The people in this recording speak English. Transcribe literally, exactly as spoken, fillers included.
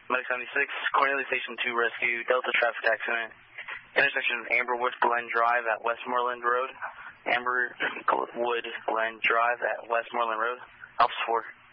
Mike seventy-six, Cornelia Station two Rescue, Delta traffic accident. Intersection of Amberwood Glen Drive at Westmoreland Road. Amberwood Glen Drive at Westmoreland Road. Alpha four.